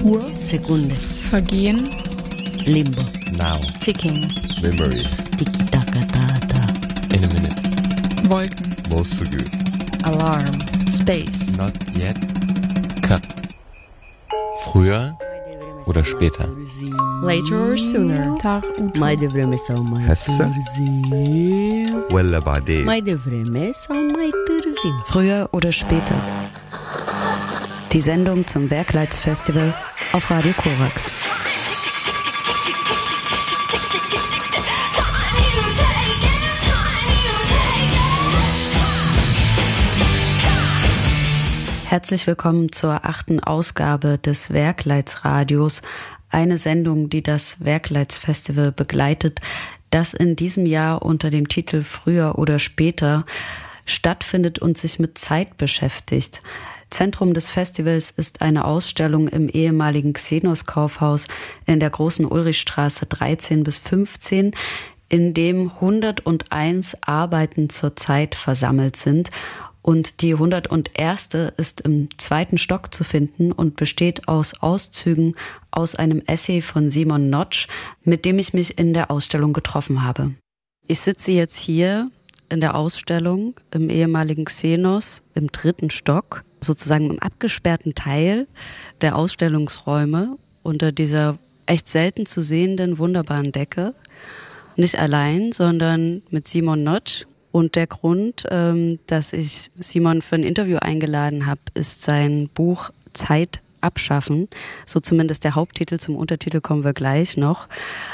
Uhr. Sekunde. Vergehen. Limbo. Now. Ticking. Memory. Tiki-taka-ta-ta. In a minute. Wolken. もうすぐ Alarm. Space. Not yet. Cut. Früher oder später? Later or sooner. Tar uto. Majde vreme sau mai هسه târziu. ولا بعدين؟ Majde vreme sau mai târziu. Früher oder später. Die Sendung zum Werkleitsfestival auf Radio Korax. Herzlich willkommen zur 8. Ausgabe des Werkleitsradios, eine Sendung, die das Werkleitsfestival begleitet, das in diesem Jahr unter dem Titel Früher oder später stattfindet und sich mit Zeit beschäftigt. Zentrum des Festivals ist eine Ausstellung im ehemaligen Xenos-Kaufhaus in der Großen Ulrichstraße 13 bis 15, in dem 101 Arbeiten zur Zeit versammelt sind. Und die 101. ist im 2. Stock zu finden und besteht aus Auszügen aus einem Essay von Simon Notch, mit dem ich mich in der Ausstellung getroffen habe. Ich sitze jetzt hier in der Ausstellung im ehemaligen Xenos im 3. Stock, sozusagen im abgesperrten Teil der Ausstellungsräume unter dieser echt selten zu sehenden, wunderbaren Decke. Nicht allein, sondern mit Simon Notch. Und der Grund, dass ich Simon für ein Interview eingeladen habe, ist sein Buch Zeit abschaffen. So zumindest der Haupttitel, zum Untertitel kommen wir gleich noch.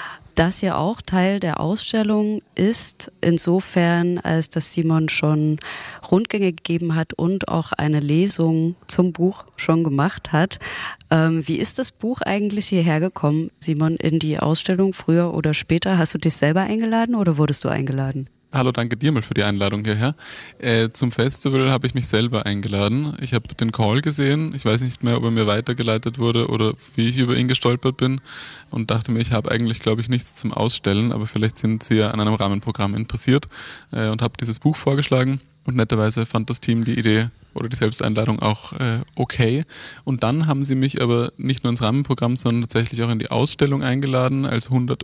Das ja auch Teil der Ausstellung ist, insofern, als dass Simon schon Rundgänge gegeben hat und auch eine Lesung zum Buch schon gemacht hat. Wie ist das Buch eigentlich hierher gekommen, Simon, in die Ausstellung früher oder später? Hast du dich selber eingeladen oder wurdest du eingeladen? Hallo, danke dir mal für die Einladung hierher. Zum Festival habe ich mich selber eingeladen. Ich habe den Call gesehen. Ich weiß nicht mehr, ob er mir weitergeleitet wurde oder wie ich über ihn gestolpert bin und dachte mir, ich habe eigentlich, glaube ich, nichts zum Ausstellen, aber vielleicht sind Sie ja an einem Rahmenprogramm interessiert und habe dieses Buch vorgeschlagen. Und netterweise fand das Team die Idee oder die Selbsteinladung auch okay. Und dann haben sie mich aber nicht nur ins Rahmenprogramm, sondern tatsächlich auch in die Ausstellung eingeladen als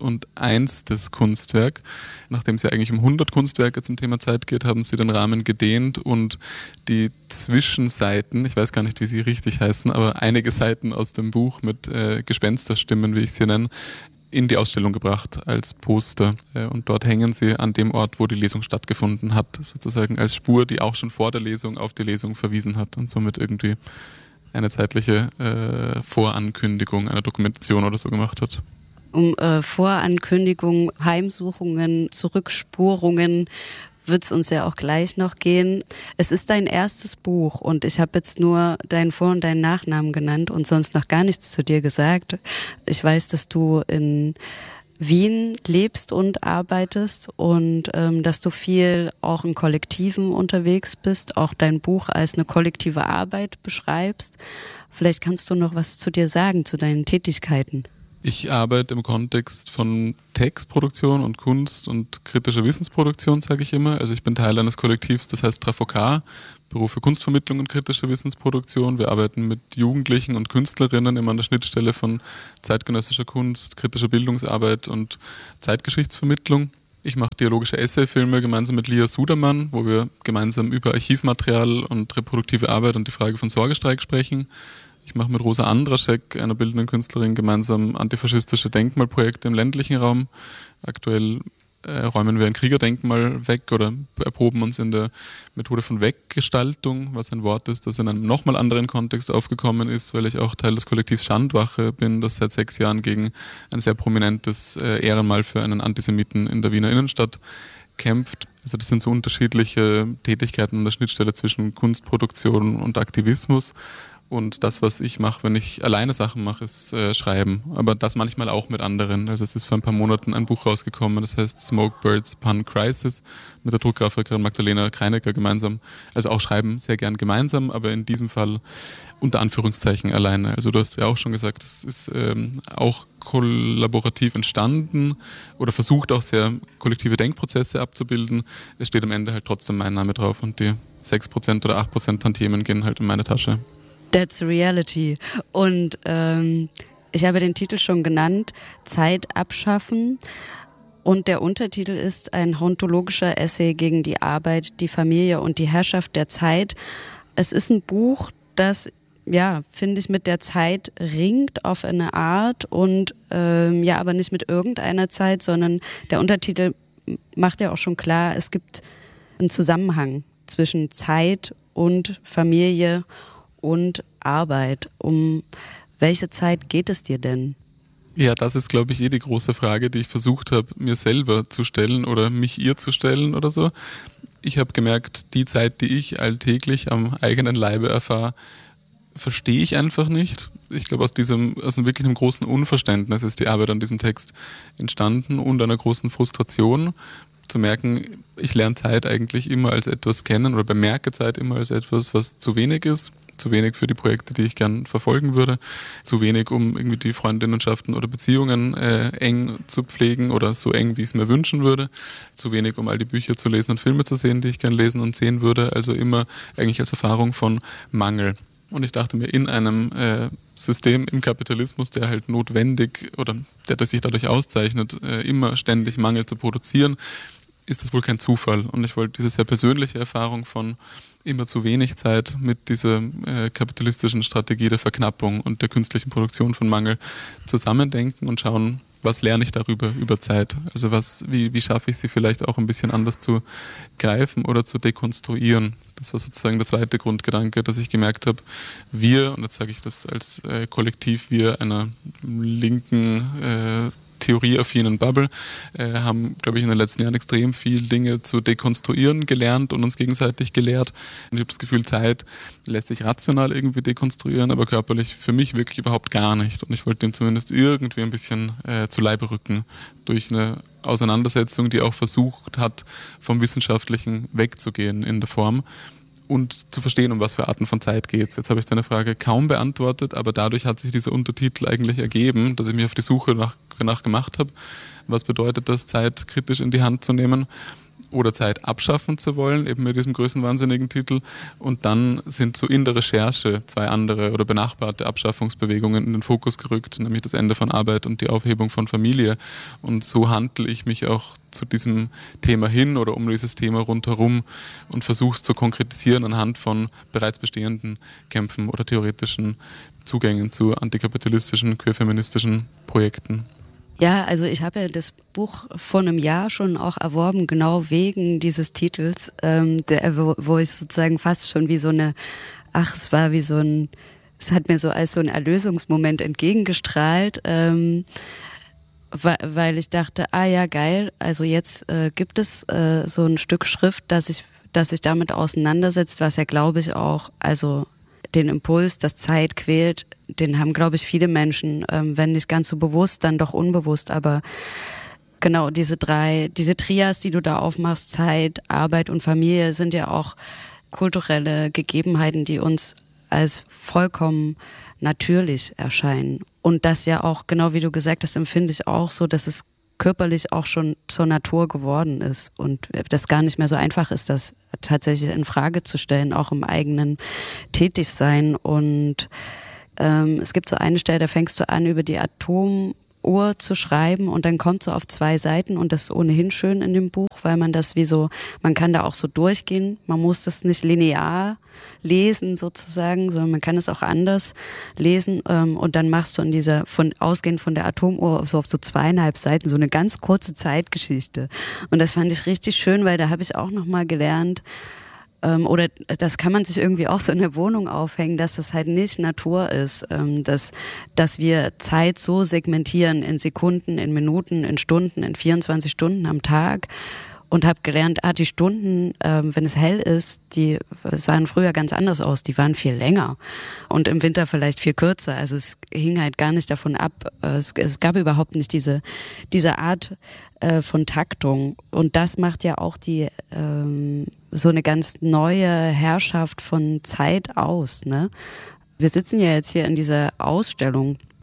101. Kunstwerk. Nachdem es ja eigentlich um 100 Kunstwerke zum Thema Zeit geht, haben sie den Rahmen gedehnt und die Zwischenseiten, ich weiß gar nicht, wie sie richtig heißen, aber einige Seiten aus dem Buch mit Gespensterstimmen, wie ich sie nenne, in die Ausstellung gebracht als Poster. Und dort hängen sie an dem Ort, wo die Lesung stattgefunden hat, sozusagen als Spur, die auch schon vor der Lesung auf die Lesung verwiesen hat und somit irgendwie eine zeitliche Vorankündigung einer Dokumentation oder so gemacht hat. Um Vorankündigungen, Heimsuchungen, Zurückspurungen wird es uns ja auch gleich noch gehen. Es ist dein erstes Buch und ich habe jetzt nur deinen Vor- und deinen Nachnamen genannt und sonst noch gar nichts zu dir gesagt. Ich weiß, dass du in Wien lebst und arbeitest und dass du viel auch in Kollektiven unterwegs bist, auch dein Buch als eine kollektive Arbeit beschreibst. Vielleicht kannst du noch was zu dir sagen, zu deinen Tätigkeiten. Ich arbeite im Kontext von Textproduktion und Kunst und kritischer Wissensproduktion, sage ich immer. Also ich bin Teil eines Kollektivs, das heißt TRAFOK, Büro für Kunstvermittlung und kritische Wissensproduktion. Wir arbeiten mit Jugendlichen und Künstlerinnen immer an der Schnittstelle von zeitgenössischer Kunst, kritischer Bildungsarbeit und Zeitgeschichtsvermittlung. Ich mache dialogische Essayfilme gemeinsam mit Lia Sudermann, wo wir gemeinsam über Archivmaterial und reproduktive Arbeit und die Frage von Sorgestreik sprechen. Ich mache mit Rosa Andraschek, einer bildenden Künstlerin, gemeinsam antifaschistische Denkmalprojekte im ländlichen Raum. Aktuell räumen wir ein Kriegerdenkmal weg oder erproben uns in der Methode von Weggestaltung, was ein Wort ist, das in einem nochmal anderen Kontext aufgekommen ist, weil ich auch Teil des Kollektivs Schandwache bin, das seit 6 Jahren gegen ein sehr prominentes Ehrenmal für einen Antisemiten in der Wiener Innenstadt kämpft. Also das sind so unterschiedliche Tätigkeiten an der Schnittstelle zwischen Kunstproduktion und Aktivismus. Und das, was ich mache, wenn ich alleine Sachen mache, ist Schreiben. Aber das manchmal auch mit anderen. Also es ist vor ein paar Monaten ein Buch rausgekommen, das heißt Smokebirds Pun Crisis, mit der Druckgrafikerin Magdalena Kreinecker gemeinsam. Also auch Schreiben sehr gern gemeinsam, aber in diesem Fall unter Anführungszeichen alleine. Also du hast ja auch schon gesagt, es ist auch kollaborativ entstanden oder versucht auch sehr kollektive Denkprozesse abzubilden. Es steht am Ende halt trotzdem mein Name drauf und die 6% oder 8% Tantiemen gehen halt in meine Tasche. That's reality. Und ich habe den Titel schon genannt, Zeit abschaffen. Und der Untertitel ist ein hauntologischer Essay gegen die Arbeit, die Familie und die Herrschaft der Zeit. Es ist ein Buch, das, ja, finde ich, mit der Zeit ringt auf eine Art und ja, aber nicht mit irgendeiner Zeit, sondern der Untertitel macht ja auch schon klar, es gibt einen Zusammenhang zwischen Zeit und Familie und Arbeit. Um welche Zeit geht es dir denn? Ja, das ist, glaube ich, die große Frage, die ich versucht habe, mir selber zu stellen oder mich ihr zu stellen oder so. Ich habe gemerkt, die Zeit, die ich alltäglich am eigenen Leibe erfahre, verstehe ich einfach nicht. Ich glaube, aus einem wirklich einem großen Unverständnis ist die Arbeit an diesem Text entstanden und einer großen Frustration, zu merken, ich lerne Zeit eigentlich immer als etwas kennen oder bemerke Zeit immer als etwas, was zu wenig ist. Zu wenig für die Projekte, die ich gern verfolgen würde, zu wenig, um irgendwie die Freundinnenschaften oder Beziehungen eng zu pflegen oder so eng, wie ich es mir wünschen würde, zu wenig, um all die Bücher zu lesen und Filme zu sehen, die ich gern lesen und sehen würde, also immer eigentlich als Erfahrung von Mangel. Und ich dachte mir, in einem System im Kapitalismus, der halt notwendig oder der sich dadurch auszeichnet, immer ständig Mangel zu produzieren, ist das wohl kein Zufall. Und ich wollte diese sehr persönliche Erfahrung von immer zu wenig Zeit mit dieser kapitalistischen Strategie der Verknappung und der künstlichen Produktion von Mangel zusammendenken und schauen, was lerne ich darüber, über Zeit? Also wie schaffe ich sie vielleicht auch ein bisschen anders zu greifen oder zu dekonstruieren? Das war sozusagen der zweite Grundgedanke, dass ich gemerkt habe, wir, und jetzt sage ich das als Kollektiv, wir einer linken theorieaffinen Bubble, haben, glaube ich, in den letzten Jahren extrem viel Dinge zu dekonstruieren gelernt und uns gegenseitig gelehrt. Und ich habe das Gefühl, Zeit lässt sich rational irgendwie dekonstruieren, aber körperlich für mich wirklich überhaupt gar nicht. Und ich wollte dem zumindest irgendwie ein bisschen zu Leibe rücken durch eine Auseinandersetzung, die auch versucht hat, vom Wissenschaftlichen wegzugehen in der Form und zu verstehen, um was für Arten von Zeit geht. Jetzt habe ich deine Frage kaum beantwortet, aber dadurch hat sich dieser Untertitel eigentlich ergeben, dass ich mich auf die Suche danach gemacht habe. Was bedeutet das, Zeit kritisch in die Hand zu nehmen oder Zeit abschaffen zu wollen, eben mit diesem größenwahnsinnigen Titel. Und dann sind so in der Recherche zwei andere oder benachbarte Abschaffungsbewegungen in den Fokus gerückt, nämlich das Ende von Arbeit und die Aufhebung von Familie. Und so handle ich mich auch zu diesem Thema hin oder um dieses Thema rundherum und versuche es zu konkretisieren anhand von bereits bestehenden Kämpfen oder theoretischen Zugängen zu antikapitalistischen, queerfeministischen Projekten. Ja, also ich habe ja das Buch vor einem Jahr schon auch erworben, genau wegen dieses Titels, wo ich sozusagen fast schon wie so es hat mir so als so ein Erlösungsmoment entgegengestrahlt, weil ich dachte, ja geil, also jetzt gibt es so ein Stück Schrift, das sich damit auseinandersetzt, was ja, glaube ich, auch, also den Impuls, dass Zeit quält, den haben, glaube ich, viele Menschen, wenn nicht ganz so bewusst, dann doch unbewusst, aber genau diese Trias, die du da aufmachst, Zeit, Arbeit und Familie, sind ja auch kulturelle Gegebenheiten, die uns als vollkommen natürlich erscheinen. Und das ja auch, genau wie du gesagt hast, empfinde ich auch so, dass es körperlich auch schon zur Natur geworden ist und das gar nicht mehr so einfach ist, das tatsächlich in Frage zu stellen, auch im eigenen Tätigsein. Und es gibt so eine Stelle, da fängst du an, über die Atomuhr zu schreiben und dann kommt so auf 2 Seiten und das ist ohnehin schön in dem Buch, weil man das man kann da auch so durchgehen, man muss das nicht linear lesen sozusagen, sondern man kann es auch anders lesen und dann machst du ausgehend von der Atomuhr so auf so 2,5 Seiten so eine ganz kurze Zeitgeschichte und das fand ich richtig schön, weil da habe ich auch nochmal gelernt, oder das kann man sich irgendwie auch so in der Wohnung aufhängen, dass das halt nicht Natur ist, dass wir Zeit so segmentieren in Sekunden, in Minuten, in Stunden, in 24 Stunden am Tag und habe gelernt, die Stunden, wenn es hell ist, die sahen früher ganz anders aus, die waren viel länger und im Winter vielleicht viel kürzer, also es hing halt gar nicht davon ab, es gab überhaupt nicht diese Art von Taktung und das macht ja auch so eine ganz neue Herrschaft von Zeit aus, ne? Wir sitzen ja jetzt hier in dieser Ausstellung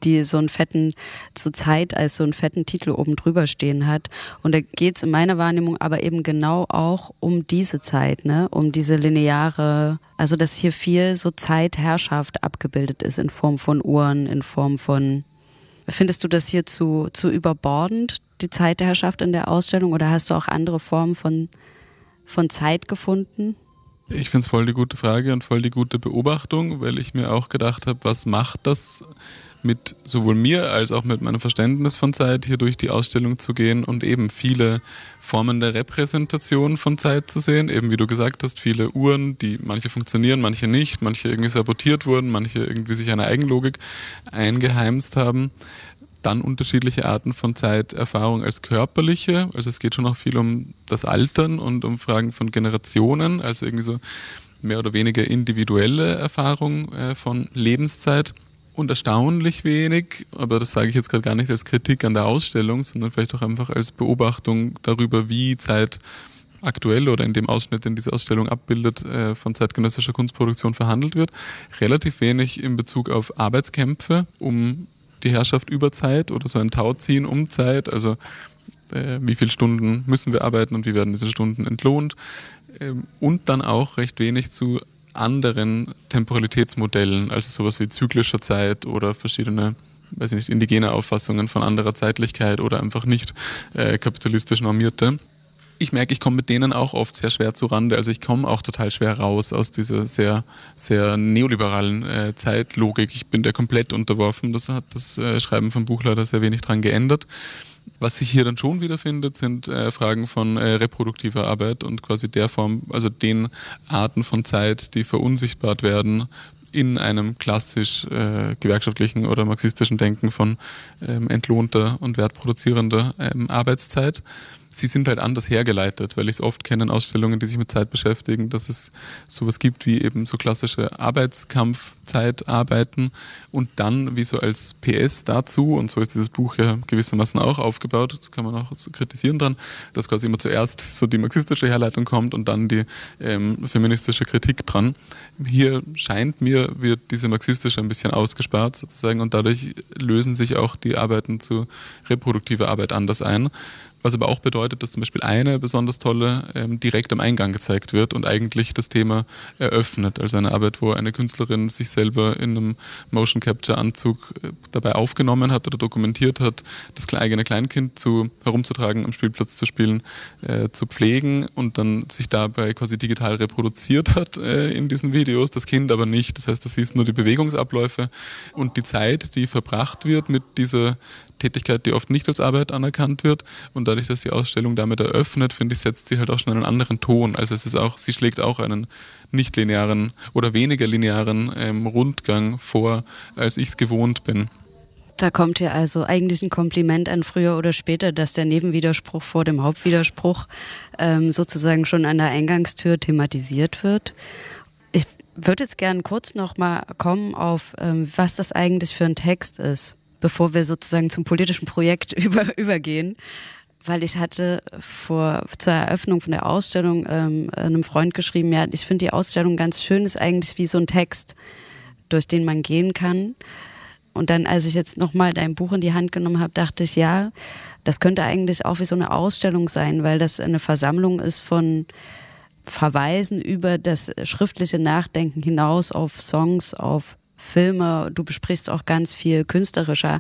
die so einen fetten, zur Zeit als so einen fetten Titel oben drüber stehen hat. Und da geht's in meiner Wahrnehmung aber eben genau auch um diese Zeit, ne? Um diese lineare, also dass hier viel so Zeitherrschaft abgebildet ist in Form von Uhren, in Form von, findest du das hier zu überbordend, die Zeitherrschaft in der Ausstellung, oder hast du auch andere Formen von Zeit gefunden? Ich finde es voll die gute Frage und voll die gute Beobachtung, weil ich mir auch gedacht habe, was macht das mit sowohl mir als auch mit meinem Verständnis von Zeit, hier durch die Ausstellung zu gehen und eben viele Formen der Repräsentation von Zeit zu sehen. Eben wie du gesagt hast, viele Uhren, die manche funktionieren, manche nicht, manche irgendwie sabotiert wurden, manche irgendwie sich eine Eigenlogik eingeheimst haben. Dann unterschiedliche Arten von Zeiterfahrung als körperliche, also es geht schon auch viel um das Altern und um Fragen von Generationen, also irgendwie so mehr oder weniger individuelle Erfahrung von Lebenszeit und erstaunlich wenig, aber das sage ich jetzt gerade gar nicht als Kritik an der Ausstellung, sondern vielleicht auch einfach als Beobachtung darüber, wie Zeit aktuell oder in dem Ausschnitt, den diese Ausstellung abbildet, von zeitgenössischer Kunstproduktion verhandelt wird. Relativ wenig in Bezug auf Arbeitskämpfe um die Herrschaft über Zeit oder so ein Tauziehen um Zeit, also wie viele Stunden müssen wir arbeiten und wie werden diese Stunden entlohnt, und dann auch recht wenig zu anderen Temporalitätsmodellen, also sowas wie zyklischer Zeit oder verschiedene, weiß ich nicht, indigene Auffassungen von anderer Zeitlichkeit oder einfach nicht kapitalistisch normierte. Ich merke, ich komme mit denen auch oft sehr schwer zu Rande. Also ich komme auch total schwer raus aus dieser sehr, sehr neoliberalen Zeitlogik. Ich bin der komplett unterworfen. Das hat das Schreiben vom Buch leider sehr wenig dran geändert. Was sich hier dann schon wiederfindet, sind Fragen von reproduktiver Arbeit und quasi der Form, also den Arten von Zeit, die verunsichtbart werden in einem klassisch gewerkschaftlichen oder marxistischen Denken von entlohnter und wertproduzierender Arbeitszeit. Sie sind halt anders hergeleitet, weil ich es oft kenne in Ausstellungen, die sich mit Zeit beschäftigen, dass es sowas gibt wie eben so klassische Arbeitskampfzeitarbeiten und dann wie so als PS dazu, und so ist dieses Buch ja gewissermaßen auch aufgebaut, das kann man auch so kritisieren dran, dass quasi immer zuerst so die marxistische Herleitung kommt und dann die feministische Kritik dran. Hier scheint mir, wird diese marxistische ein bisschen ausgespart sozusagen und dadurch lösen sich auch die Arbeiten zu reproduktiver Arbeit anders ein. Was aber auch bedeutet, dass zum Beispiel eine besonders tolle direkt am Eingang gezeigt wird und eigentlich das Thema eröffnet. Also eine Arbeit, wo eine Künstlerin sich selber in einem Motion Capture Anzug dabei aufgenommen hat oder dokumentiert hat, das eigene Kleinkind herumzutragen, am Spielplatz zu spielen, zu pflegen und dann sich dabei quasi digital reproduziert hat in diesen Videos, das Kind aber nicht. Das heißt, du siehst nur die Bewegungsabläufe und die Zeit, die verbracht wird mit dieser Tätigkeit, die oft nicht als Arbeit anerkannt wird, und dadurch, dass die Ausstellung damit eröffnet, finde ich, setzt sie halt auch schon einen anderen Ton. Also es ist auch, sie schlägt auch einen nicht linearen oder weniger linearen Rundgang vor, als ich es gewohnt bin. Da kommt ja also eigentlich ein Kompliment an früher oder später, dass der Nebenwiderspruch vor dem Hauptwiderspruch sozusagen schon an der Eingangstür thematisiert wird. Ich würde jetzt gerne kurz noch mal kommen auf, was das eigentlich für ein Text ist, bevor wir sozusagen zum politischen Projekt übergehen. Weil ich hatte zur Eröffnung von der Ausstellung einem Freund geschrieben, ja, ich finde die Ausstellung ganz schön, ist eigentlich wie so ein Text, durch den man gehen kann. Und dann, als ich jetzt nochmal dein Buch in die Hand genommen habe, dachte ich, ja, das könnte eigentlich auch wie so eine Ausstellung sein, weil das eine Versammlung ist von Verweisen über das schriftliche Nachdenken hinaus auf Songs, auf Filme. Du besprichst auch ganz viel künstlerische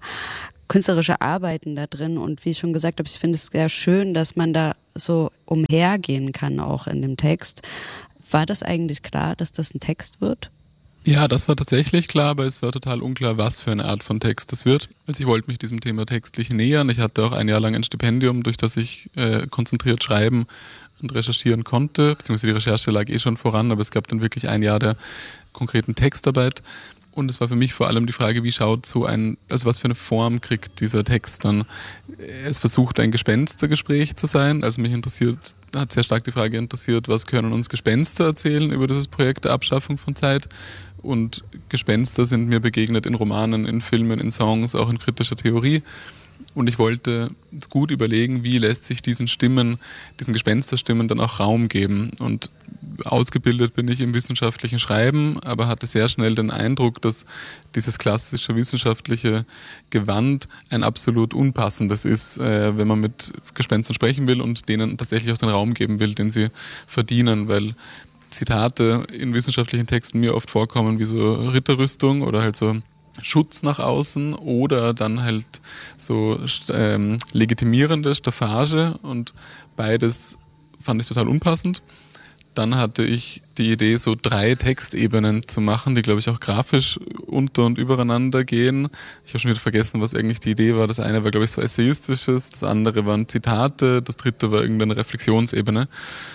Arbeiten da drin, und wie ich schon gesagt habe, ich finde es sehr schön, dass man da so umhergehen kann auch in dem Text. War das eigentlich klar, dass das ein Text wird? Ja, das war tatsächlich klar, aber es war total unklar, was für eine Art von Text das wird. Also ich wollte mich diesem Thema textlich nähern. Ich hatte auch ein Jahr lang ein Stipendium, durch das ich konzentriert schreiben und recherchieren konnte, beziehungsweise die Recherche lag schon voran, aber es gab dann wirklich ein Jahr der konkreten Textarbeit. Und es war für mich vor allem die Frage, wie schaut also was für eine Form kriegt dieser Text dann? Es versucht ein Gespenstergespräch zu sein. Also mich hat sehr stark die Frage interessiert, was können uns Gespenster erzählen über dieses Projekt der Abschaffung von Zeit? Und Gespenster sind mir begegnet in Romanen, in Filmen, in Songs, auch in kritischer Theorie. Und ich wollte gut überlegen, wie lässt sich diesen Stimmen, diesen Gespensterstimmen dann auch Raum geben. Und ausgebildet bin ich im wissenschaftlichen Schreiben, aber hatte sehr schnell den Eindruck, dass dieses klassische wissenschaftliche Gewand ein absolut unpassendes ist, wenn man mit Gespenstern sprechen will und denen tatsächlich auch den Raum geben will, den sie verdienen, weil Zitate in wissenschaftlichen Texten mir oft vorkommen wie so Ritterrüstung oder halt so Schutz nach außen oder dann halt so legitimierende Staffage, und beides fand ich total unpassend. Dann hatte ich die Idee, so 3 Textebenen zu machen, die, glaube ich, auch grafisch unter und übereinander gehen. Ich habe schon wieder vergessen, was eigentlich die Idee war. Das eine war, glaube ich, so Essayistisches, das andere waren Zitate, das dritte war irgendeine Reflexionsebene.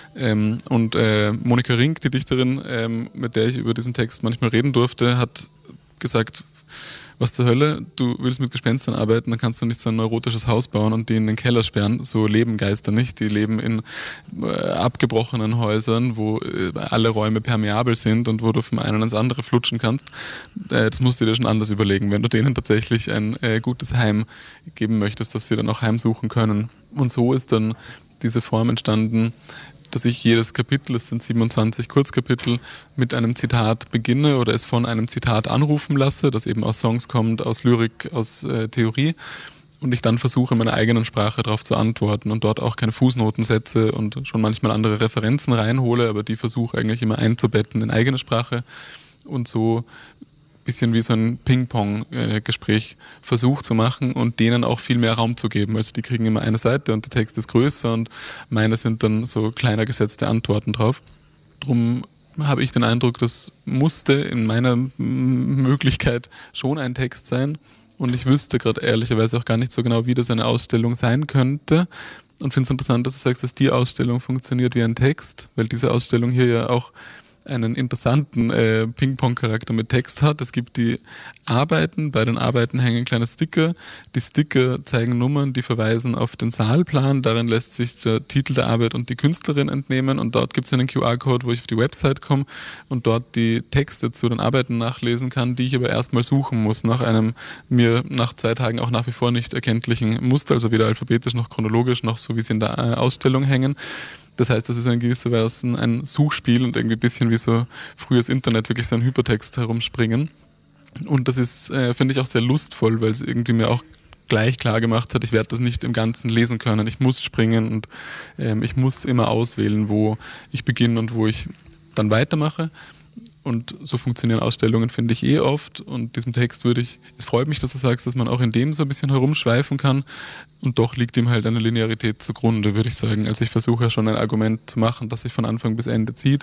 Und Monika Rink, die Dichterin, mit der ich über diesen Text manchmal reden durfte, hat gesagt, was zur Hölle, du willst mit Gespenstern arbeiten, dann kannst du nicht so ein neurotisches Haus bauen und die in den Keller sperren. So leben Geister nicht. Die leben in abgebrochenen Häusern, wo alle Räume permeabel sind und wo du vom einen ins andere flutschen kannst. Das musst du dir schon anders überlegen, wenn du denen tatsächlich ein gutes Heim geben möchtest, dass sie dann auch heimsuchen können. Und so ist dann diese Form entstanden, dass ich jedes Kapitel, es sind 27 Kurzkapitel, mit einem Zitat beginne oder es von einem Zitat anrufen lasse, das eben aus Songs kommt, aus Lyrik, aus Theorie, und ich dann versuche, in meiner eigenen Sprache darauf zu antworten und dort auch keine Fußnoten setze und schon manchmal andere Referenzen reinhole, aber die versuche eigentlich immer einzubetten in eigene Sprache und so bisschen wie so ein Ping-Pong-Gespräch versucht zu machen und denen auch viel mehr Raum zu geben. Also die kriegen immer eine Seite und der Text ist größer und meine sind dann so kleiner gesetzte Antworten drauf. Drum habe ich den Eindruck, das musste in meiner Möglichkeit schon ein Text sein, und ich wüsste gerade ehrlicherweise auch gar nicht so genau, wie das eine Ausstellung sein könnte, und finde es interessant, dass du sagst, dass die Ausstellung funktioniert wie ein Text, weil diese Ausstellung hier ja auch einen interessanten Ping-Pong-Charakter mit Text hat. Es gibt die Arbeiten, bei den Arbeiten hängen kleine Sticker. Die Sticker zeigen Nummern, die verweisen auf den Saalplan. Darin lässt sich der Titel der Arbeit und die Künstlerin entnehmen, und dort gibt es einen QR-Code, wo ich auf die Website komme und dort die Texte zu den Arbeiten nachlesen kann, die ich aber erstmal suchen muss, nach einem mir nach 2 Tagen auch nach wie vor nicht erkenntlichen Muster, also weder alphabetisch noch chronologisch noch so, wie sie in der Ausstellung hängen. Das heißt, das ist in gewisser Weise ein Suchspiel und irgendwie ein bisschen wie so frühes Internet, wirklich so ein Hypertext herumspringen. Und das ist, finde ich, auch sehr lustvoll, weil es irgendwie mir auch gleich klar gemacht hat, ich werde das nicht im Ganzen lesen können. Ich muss springen und ich muss immer auswählen, wo ich beginne und wo ich dann weitermache. Und so funktionieren Ausstellungen, finde ich, oft. Und diesem Text es freut mich, dass du sagst, dass man auch in dem so ein bisschen herumschweifen kann. Und doch liegt ihm halt eine Linearität zugrunde, würde ich sagen. Also ich versuche ja schon ein Argument zu machen, das sich von Anfang bis Ende zieht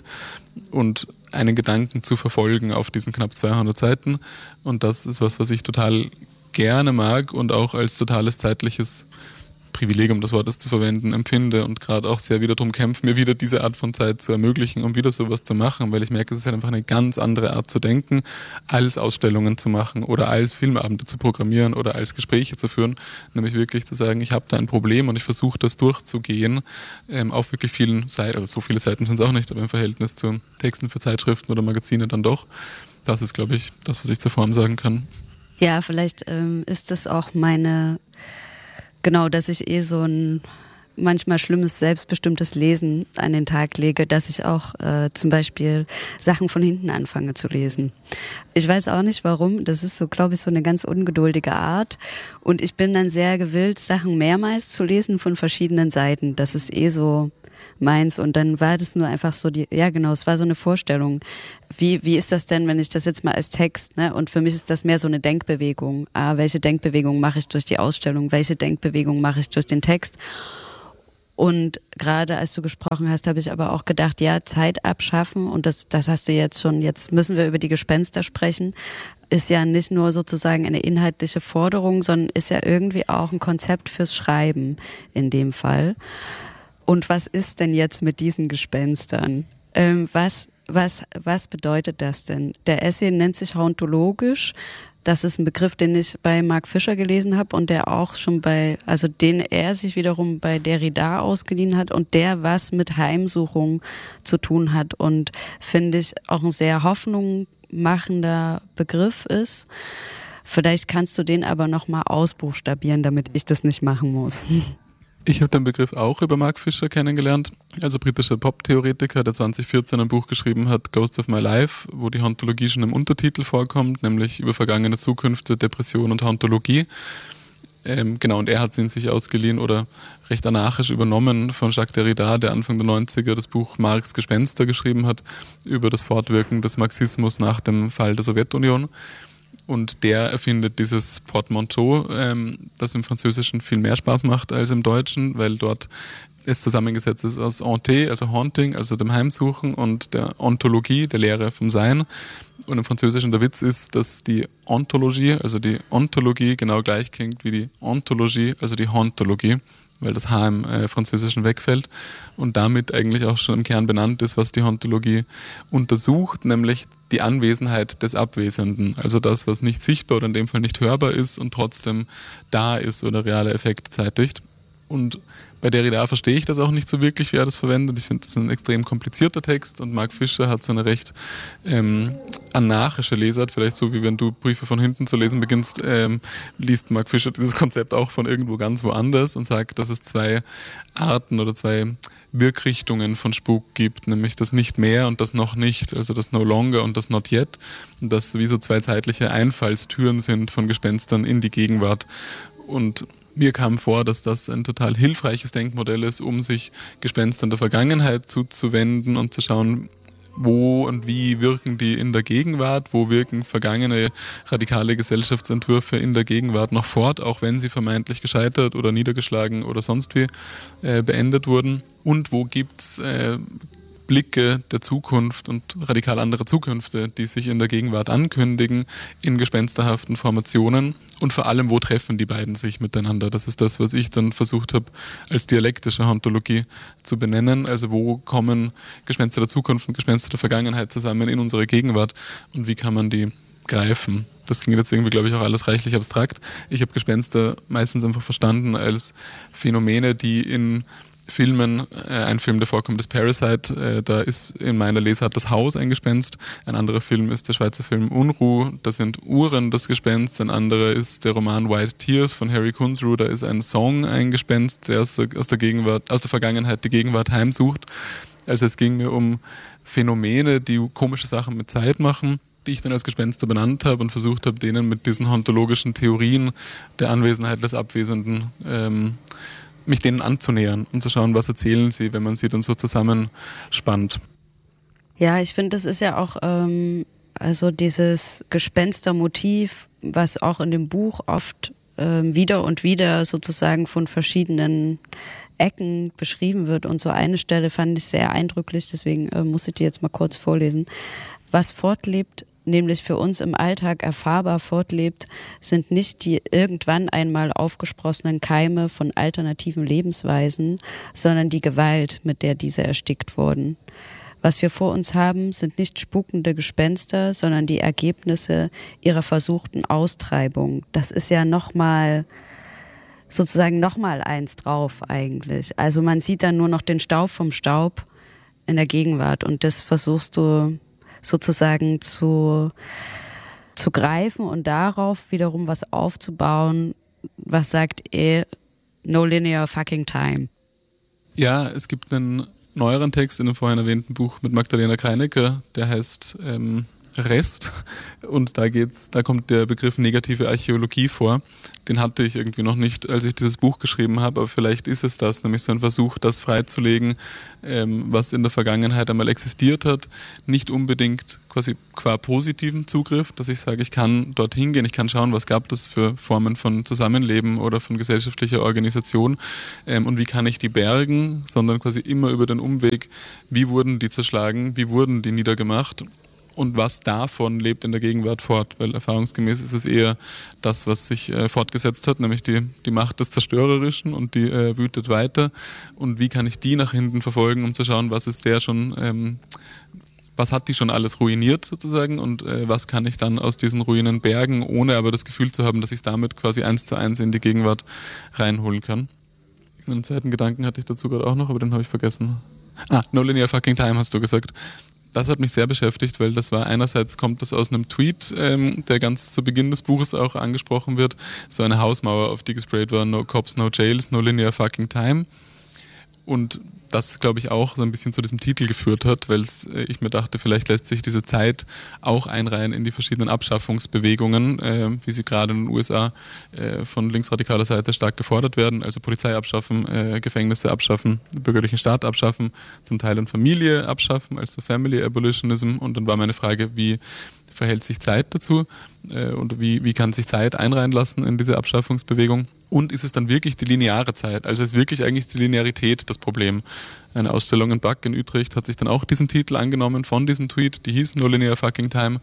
und einen Gedanken zu verfolgen auf diesen knapp 200 Seiten. Und das ist was ich total gerne mag und auch als totales zeitliches Privileg, um das Wort zu verwenden, empfinde und gerade auch sehr wieder darum kämpfe, mir wieder diese Art von Zeit zu ermöglichen, um wieder sowas zu machen, weil ich merke, es ist halt einfach eine ganz andere Art zu denken, als Ausstellungen zu machen oder als Filmabende zu programmieren oder als Gespräche zu führen, nämlich wirklich zu sagen, ich habe da ein Problem und ich versuche das durchzugehen, auf wirklich vielen Seiten, also so viele Seiten sind es auch nicht, aber im Verhältnis zu Texten für Zeitschriften oder Magazine dann doch. Das ist, glaube ich, das, was ich zur Form sagen kann. Ja, vielleicht ist das auch dass ich so ein manchmal schlimmes, selbstbestimmtes Lesen an den Tag lege, dass ich auch zum Beispiel Sachen von hinten anfange zu lesen. Ich weiß auch nicht warum, das ist so, glaube ich, so eine ganz ungeduldige Art, und ich bin dann sehr gewillt, Sachen mehrmals zu lesen von verschiedenen Seiten. Das ist so meins, und dann war das nur einfach so es war so eine Vorstellung. Wie ist das denn, wenn ich das jetzt mal als Text, ne? Und für mich ist das mehr so eine Denkbewegung. Welche Denkbewegung mache ich durch die Ausstellung? Welche Denkbewegung mache ich durch den Text? Und gerade als du gesprochen hast, habe ich aber auch gedacht, ja, Zeit abschaffen, und das hast du jetzt schon, jetzt müssen wir über die Gespenster sprechen, ist ja nicht nur sozusagen eine inhaltliche Forderung, sondern ist ja irgendwie auch ein Konzept fürs Schreiben in dem Fall. Und was ist denn jetzt mit diesen Gespenstern? Was bedeutet das denn? Der Essay nennt sich hauntologisch. Das ist ein Begriff, den ich bei Mark Fisher gelesen habe und der auch schon den er sich wiederum bei Derrida ausgeliehen hat und der was mit Heimsuchung zu tun hat und finde ich auch ein sehr hoffnungsmachender Begriff ist. Vielleicht kannst du den aber nochmal ausbuchstabieren, damit ich das nicht machen muss. Ich habe den Begriff auch über Mark Fisher kennengelernt, also britischer Pop-Theoretiker, der 2014 ein Buch geschrieben hat, Ghosts of My Life, wo die Hauntologie schon im Untertitel vorkommt, nämlich über vergangene Zukünfte, Depression und Hauntologie. Genau, und er hat ihn sich ausgeliehen oder recht anarchisch übernommen von Jacques Derrida, der Anfang der 90er das Buch Marx Gespenster geschrieben hat, über das Fortwirken des Marxismus nach dem Fall der Sowjetunion. Und der erfindet dieses Portmanteau, das im Französischen viel mehr Spaß macht als im Deutschen, weil dort es zusammengesetzt ist aus Hanté, also Haunting, also dem Heimsuchen, und der Ontologie, der Lehre vom Sein. Und im Französischen der Witz ist, dass die Ontologie, also die Ontologie, genau gleich klingt wie die Ontologie, also die Hauntologie, weil das H im Französischen wegfällt und damit eigentlich auch schon im Kern benannt ist, was die Hauntologie untersucht, nämlich die Anwesenheit des Abwesenden, also das, was nicht sichtbar oder in dem Fall nicht hörbar ist und trotzdem da ist oder reale Effekte zeitigt. Und bei Derrida verstehe ich das auch nicht so wirklich, wie er das verwendet. Ich finde, das ist ein extrem komplizierter Text und Mark Fisher hat so eine recht anarchische Lesart, vielleicht so wie wenn du Briefe von hinten zu lesen beginnst, liest Mark Fisher dieses Konzept auch von irgendwo ganz woanders und sagt, dass es zwei Arten oder zwei Wirkrichtungen von Spuk gibt, nämlich das Nicht mehr und das Noch nicht, also das No Longer und das Not Yet, und das wie so zwei zeitliche Einfallstüren sind von Gespenstern in die Gegenwart. Und mir kam vor, dass das ein total hilfreiches Denkmodell ist, um sich Gespenstern der Vergangenheit zuzuwenden und zu schauen, wo und wie wirken die in der Gegenwart, wo wirken vergangene radikale Gesellschaftsentwürfe in der Gegenwart noch fort, auch wenn sie vermeintlich gescheitert oder niedergeschlagen oder sonst wie beendet wurden, und wo gibt's Blicke der Zukunft und radikal andere Zukünfte, die sich in der Gegenwart ankündigen, in gespensterhaften Formationen, und vor allem, wo treffen die beiden sich miteinander. Das ist das, was ich dann versucht habe, als dialektische Hauntologie zu benennen. Also wo kommen Gespenster der Zukunft und Gespenster der Vergangenheit zusammen in unsere Gegenwart und wie kann man die greifen? Das klingt jetzt irgendwie, glaube ich, auch alles reichlich abstrakt. Ich habe Gespenster meistens einfach verstanden als Phänomene, die in Filmen, ein Film, der vorkommt, ist Parasite, da ist in meiner Lesart das Haus ein Gespenst, ein anderer Film ist der Schweizer Film Unruh, da sind Uhren das Gespenst, ein anderer ist der Roman White Tears von Harry Kunzru, da ist ein Song ein Gespenst, der aus der Gegenwart, aus der Vergangenheit die Gegenwart heimsucht. Also es ging mir um Phänomene, die komische Sachen mit Zeit machen, die ich dann als Gespenster benannt habe und versucht habe, denen mit diesen hauntologischen Theorien der Anwesenheit des Abwesenden mich denen anzunähern und zu schauen, was erzählen sie, wenn man sie dann so zusammenspannt. Ja, ich finde, das ist ja auch also dieses Gespenstermotiv, was auch in dem Buch oft wieder und wieder sozusagen von verschiedenen Ecken beschrieben wird. Und so eine Stelle fand ich sehr eindrücklich, deswegen muss ich die jetzt mal kurz vorlesen. Was fortlebt, nämlich für uns im Alltag erfahrbar fortlebt, sind nicht die irgendwann einmal aufgesprossenen Keime von alternativen Lebensweisen, sondern die Gewalt, mit der diese erstickt wurden. Was wir vor uns haben, sind nicht spukende Gespenster, sondern die Ergebnisse ihrer versuchten Austreibung. Das ist ja sozusagen nochmal eins drauf eigentlich. Also man sieht dann nur noch den Staub vom Staub in der Gegenwart und das versuchst du sozusagen zu greifen und darauf wiederum was aufzubauen, was sagt, no linear fucking time. Ja, es gibt einen neueren Text in dem vorhin erwähnten Buch mit Magdalena Kreinecker, der heißt Rest, und da kommt der Begriff negative Archäologie vor. Den hatte ich irgendwie noch nicht, als ich dieses Buch geschrieben habe, aber vielleicht ist es das, nämlich so ein Versuch, das freizulegen, was in der Vergangenheit einmal existiert hat, nicht unbedingt quasi qua positiven Zugriff, dass ich sage, ich kann dorthin gehen, ich kann schauen, was gab es für Formen von Zusammenleben oder von gesellschaftlicher Organisation und wie kann ich die bergen, sondern quasi immer über den Umweg, wie wurden die zerschlagen, wie wurden die niedergemacht. Und was davon lebt in der Gegenwart fort, weil erfahrungsgemäß ist es eher das, was sich fortgesetzt hat, nämlich die Macht des Zerstörerischen, und die wütet weiter. Und wie kann ich die nach hinten verfolgen, um zu schauen, was ist der schon, was hat die schon alles ruiniert sozusagen, und was kann ich dann aus diesen Ruinen bergen, ohne aber das Gefühl zu haben, dass ich es damit quasi 1:1 in die Gegenwart reinholen kann. Einen zweiten Gedanken hatte ich dazu gerade auch noch, aber den habe ich vergessen. No linear fucking time hast du gesagt. Das hat mich sehr beschäftigt, weil das war einerseits, kommt das aus einem Tweet, der ganz zu Beginn des Buches auch angesprochen wird, so eine Hausmauer, auf die gesprayt war, no cops, no jails, no linear fucking time. Und das, glaube ich, auch so ein bisschen zu diesem Titel geführt hat, weil ich mir dachte, vielleicht lässt sich diese Zeit auch einreihen in die verschiedenen Abschaffungsbewegungen, wie sie gerade in den USA von linksradikaler Seite stark gefordert werden. Also Polizei abschaffen, Gefängnisse abschaffen, bürgerlichen Staat abschaffen, zum Teil dann Familie abschaffen, also Family Abolitionism. Und dann war meine Frage, wie verhält sich Zeit dazu und wie kann sich Zeit einreihen lassen in diese Abschaffungsbewegung? Und ist es dann wirklich die lineare Zeit? Also ist wirklich eigentlich die Linearität das Problem? Eine Ausstellung in Back in Utrecht hat sich dann auch diesen Titel angenommen von diesem Tweet, die hieß No Linear Fucking Time,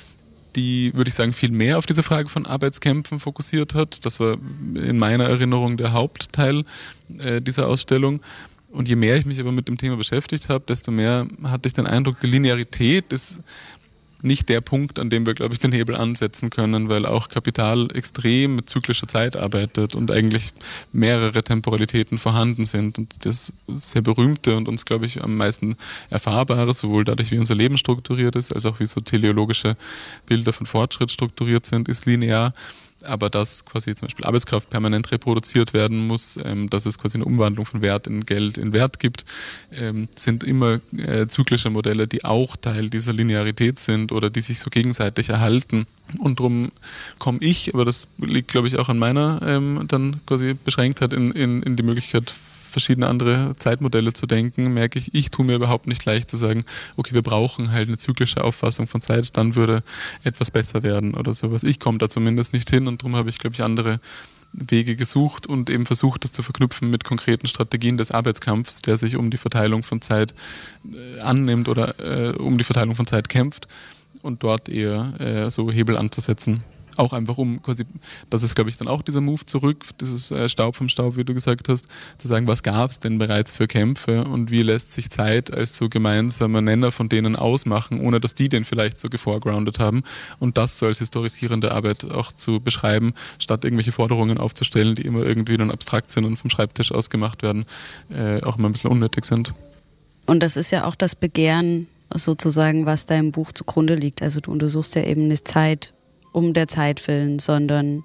die, würde ich sagen, viel mehr auf diese Frage von Arbeitskämpfen fokussiert hat. Das war in meiner Erinnerung der Hauptteil dieser Ausstellung. Und je mehr ich mich aber mit dem Thema beschäftigt habe, desto mehr hatte ich den Eindruck, die Linearität ist nicht der Punkt, an dem wir, glaube ich, den Hebel ansetzen können, weil auch Kapital extrem mit zyklischer Zeit arbeitet und eigentlich mehrere Temporalitäten vorhanden sind. Und das sehr berühmte und uns, glaube ich, am meisten erfahrbare, sowohl dadurch, wie unser Leben strukturiert ist, als auch wie so teleologische Bilder von Fortschritt strukturiert sind, ist linear. Aber dass quasi zum Beispiel Arbeitskraft permanent reproduziert werden muss, dass es quasi eine Umwandlung von Wert in Geld in Wert gibt, sind immer zyklische Modelle, die auch Teil dieser Linearität sind oder die sich so gegenseitig erhalten. Und darum komme ich, aber das liegt, glaube ich, auch an meiner dann quasi Beschränktheit in die Möglichkeit, verschiedene andere Zeitmodelle zu denken, merke ich tue mir überhaupt nicht leicht zu sagen, okay, wir brauchen halt eine zyklische Auffassung von Zeit, dann würde etwas besser werden oder sowas. Ich komme da zumindest nicht hin und darum habe ich, glaube ich, andere Wege gesucht und eben versucht, das zu verknüpfen mit konkreten Strategien des Arbeitskampfs, der sich um die Verteilung von Zeit annimmt oder um die Verteilung von Zeit kämpft und dort eher so Hebel anzusetzen. Auch einfach quasi, das ist, glaube ich, dann auch dieser Move zurück, dieses Staub vom Staub, wie du gesagt hast, zu sagen, was gab es denn bereits für Kämpfe und wie lässt sich Zeit als so gemeinsamer Nenner von denen ausmachen, ohne dass die den vielleicht so geforegroundet haben und das so als historisierende Arbeit auch zu beschreiben, statt irgendwelche Forderungen aufzustellen, die immer irgendwie dann abstrakt sind und vom Schreibtisch aus gemacht werden, auch immer ein bisschen unnötig sind. Und das ist ja auch das Begehren sozusagen, was deinem Buch zugrunde liegt. Also du untersuchst ja eben nicht Zeit um der Zeit willen, sondern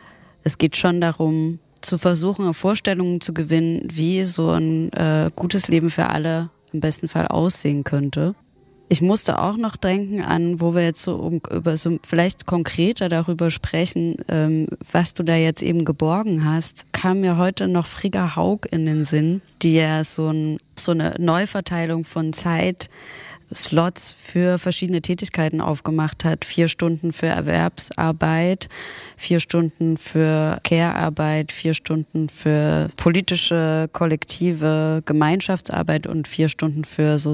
es geht schon darum, zu versuchen, Vorstellungen zu gewinnen, wie so ein gutes Leben für alle im besten Fall aussehen könnte. Ich musste auch noch denken an, wo wir jetzt so über so vielleicht konkreter darüber sprechen, was du da jetzt eben geborgen hast, kam mir heute noch Frigga Haug in den Sinn, die ja so eine Neuverteilung von Zeit Slots für verschiedene Tätigkeiten aufgemacht hat. 4 Stunden für Erwerbsarbeit, 4 Stunden für Care-Arbeit, 4 Stunden für politische, kollektive Gemeinschaftsarbeit und 4 Stunden für so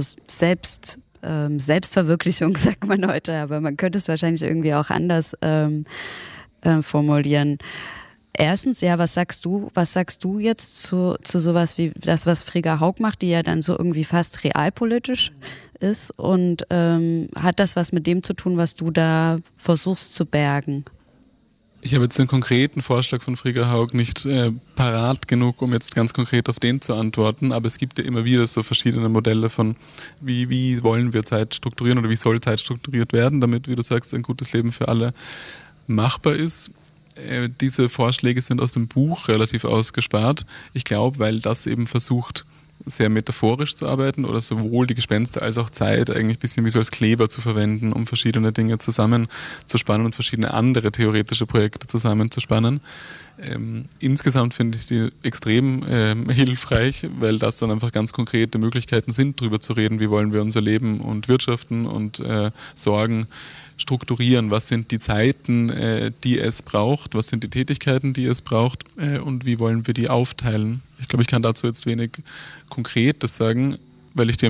Selbstverwirklichung, sagt man heute, aber man könnte es wahrscheinlich irgendwie auch anders formulieren. Erstens, ja, was sagst du jetzt zu sowas wie das, was Frigga Haug macht, die ja dann so irgendwie fast realpolitisch ist und hat das was mit dem zu tun, was du da versuchst zu bergen? Ich habe jetzt den konkreten Vorschlag von Frigga Haug nicht parat genug, um jetzt ganz konkret auf den zu antworten, aber es gibt ja immer wieder so verschiedene Modelle von, wie wollen wir Zeit strukturieren oder wie soll Zeit strukturiert werden, damit, wie du sagst, ein gutes Leben für alle machbar ist. Diese Vorschläge sind aus dem Buch relativ ausgespart. Ich glaube, weil das eben versucht, sehr metaphorisch zu arbeiten oder sowohl die Gespenster als auch Zeit eigentlich ein bisschen wie so als Kleber zu verwenden, um verschiedene Dinge zusammenzuspannen und verschiedene andere theoretische Projekte zusammenzuspannen. Insgesamt finde ich die extrem hilfreich, weil das dann einfach ganz konkrete Möglichkeiten sind, darüber zu reden, wie wollen wir unser Leben und wirtschaften und Sorgen strukturieren, was sind die Zeiten, die es braucht, was sind die Tätigkeiten, die es braucht und wie wollen wir die aufteilen. Ich glaube, ich kann dazu jetzt wenig Konkretes sagen, weil ich die